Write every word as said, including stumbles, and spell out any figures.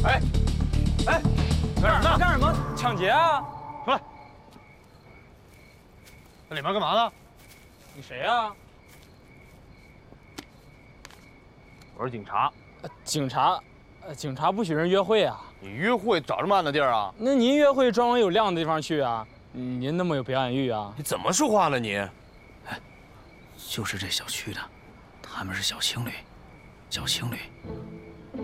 哎，哎，干什么呢？ 干什么？抢劫啊！ 出来！在里面干嘛呢？ 你谁呀？ 我是警察。 呃、警察，呃，警察不许人约会啊！ 你约会找这么暗的地儿啊？ 那您约会专往有亮的地方去啊？您那么有表演欲啊？ 你怎么说话呢你？ 就是这小区的，他们是小情侣，小情侣，